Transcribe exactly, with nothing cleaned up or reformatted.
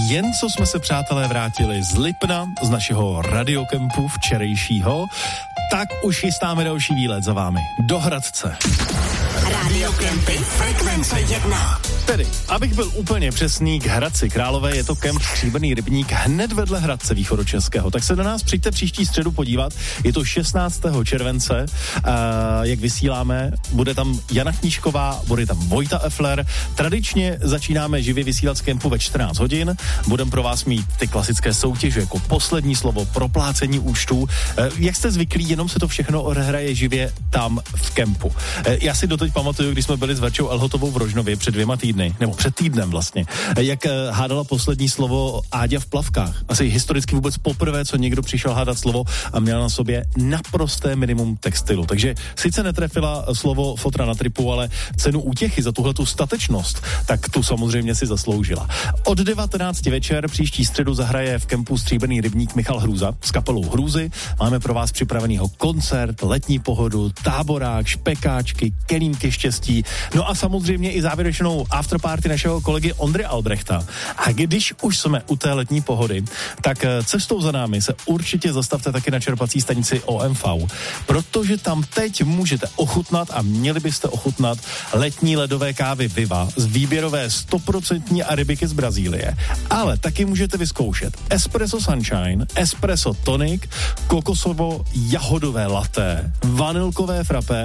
jen co jsme se, přátelé, vrátili z Lipna, z našeho radiokempu včerejšího, tak už chystáme další výlet za vámi do Hradce. Radiokempy Frekvence jedna. Tedy, abych byl úplně přesný, k Hradci Králové je to kemp Stříbrný rybník hned vedle Hradce východočeského. Tak se na nás přijďte příští středu podívat. Je to šestnáctého července, uh, jak vysíláme. Bude tam Jana Knížková, bude tam Vojta Effler. Tradičně začínáme živě vysílat z kempu ve čtrnáct hodin. Budeme pro vás mít ty klasické soutěže, jako poslední slovo, proplácení účtů. Uh, jak jste zvyklí, jenom se to všechno odehraje živě tam v kempu. Uh, já si doteď pamatuju, když jsme byli s Verčou Elhotovou v Rožnově před dvěma týdny, nebo před týdnem vlastně, jak hádala poslední slovo Áďa v plavkách. Asi historicky vůbec poprvé, co někdo přišel hádat slovo a měl na sobě naprosté minimum textilu. Takže sice netrefila slovo fotra na tripu, ale cenu útěchy za tuhletu statečnost, tak tu samozřejmě si zasloužila. Od devatenácti večer příští středu zahraje v kempu Stříbrný rybník Michal Hrůza s kapelou Hrůzy. Máme pro vás připravenýho koncert, letní pohodu, táborák, špekáčky, kelímky štěstí, no a samozřejmě i závěrečnou afterparty našeho kolegy Ondry Albrechta. A když už jsme u té letní pohody, tak cestou za námi se určitě zastavte taky na čerpací stanici O M V, protože tam teď můžete ochutnat a měli byste ochutnat letní ledové kávy Viva z výběrové stoprocentní arabiky z Brazílie. Ale taky můžete vyzkoušet espresso sunshine, espresso tonic, kokosovo-jahodové latte, vanilkové frappé